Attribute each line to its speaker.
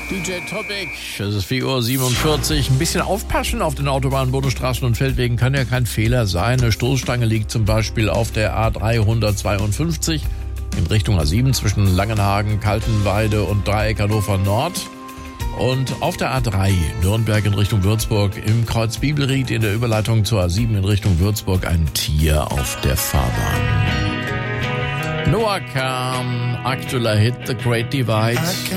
Speaker 1: DJ Topic, es ist 4:47 Uhr. Ein bisschen aufpassen auf den Autobahnen, Bundesstraßen und Feldwegen kann ja kein Fehler sein. Eine Stoßstange liegt zum Beispiel auf der A352 in Richtung A7 zwischen Langenhagen, Kaltenweide und Dreieck Hannover Nord. Und auf der A3 Nürnberg in Richtung Würzburg im Kreuz Bibelried in der Überleitung zur A7 in Richtung Würzburg ein Tier auf der Fahrbahn. Noah Kahan, aktueller Hit The Great Divide.